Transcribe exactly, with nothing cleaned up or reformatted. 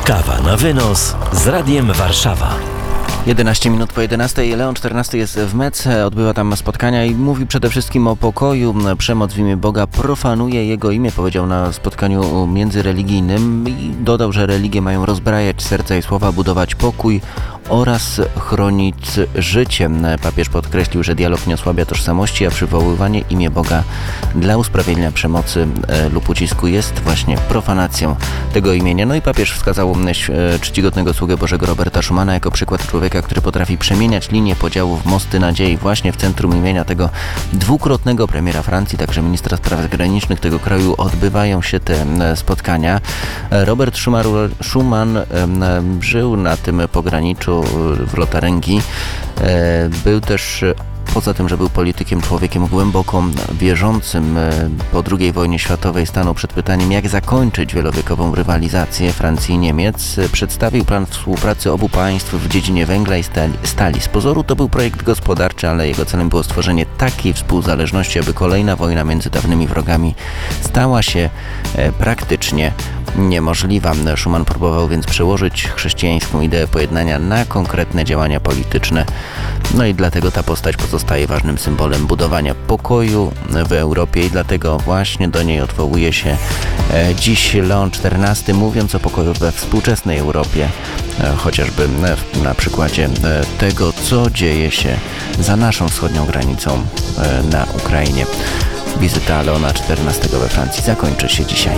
Kawa na wynos z Radiem Warszawa. jedenaście minut po jedenastej. Leon czternasty jest w Mece, odbywa tam spotkania i mówi przede wszystkim o pokoju. Przemoc w imię Boga profanuje Jego imię, powiedział na spotkaniu międzyreligijnym i dodał, że religie mają rozbrajać serca i słowa, budować pokój oraz chronić życie. Papież podkreślił, że dialog nie osłabia tożsamości, a przywoływanie imię Boga dla usprawiedliwienia przemocy lub ucisku jest właśnie profanacją tego imienia. No i papież wskazał czcigodnego sługę Bożego Roberta Schumana jako przykład człowieka, który potrafi przemieniać linię podziałów w mosty nadziei. Właśnie w centrum imienia tego dwukrotnego premiera Francji, także ministra spraw zagranicznych tego kraju odbywają się te spotkania. Robert Schuman żył na tym pograniczu w Lotaryngii. Był też, poza tym, że był politykiem, człowiekiem głęboko wierzącym, po drugiej wojnie światowej stanął przed pytaniem, jak zakończyć wielowiekową rywalizację Francji i Niemiec. Przedstawił plan współpracy obu państw w dziedzinie węgla i stali. Z pozoru to był projekt gospodarczy, ale jego celem było stworzenie takiej współzależności, aby kolejna wojna między dawnymi wrogami stała się praktycznie niemożliwa. Schuman próbował więc przełożyć chrześcijańską ideę pojednania na konkretne działania polityczne. No i dlatego ta postać pozostaje ważnym symbolem budowania pokoju w Europie i dlatego właśnie do niej odwołuje się dziś Leon czternasty, mówiąc o pokoju we współczesnej Europie, chociażby na przykładzie tego, co dzieje się za naszą wschodnią granicą na Ukrainie. Wizyta Leona czternastego we Francji zakończy się dzisiaj.